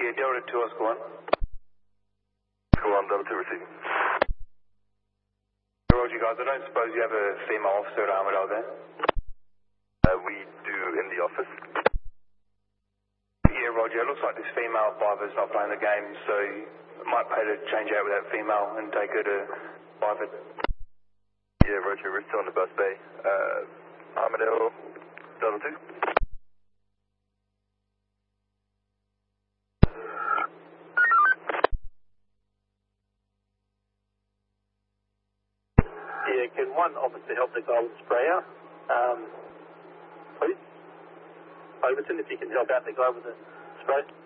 Yeah, Delta 2 Oscar 1. Oscar 1, Delta 2 receiving. Roger, guys. I don't suppose you have a female officer at Armidale there? We do in the office. Yeah, Roger. It looks like this female Biver's not playing the game, so it might pay to change out with that female and take her to Biver. Yeah, Roger. We're still on the bus bay. Armidale, Delta 2. Yeah, can one officer help the guy with the sprayer, please? Overton, if you can help out the guy with the spray.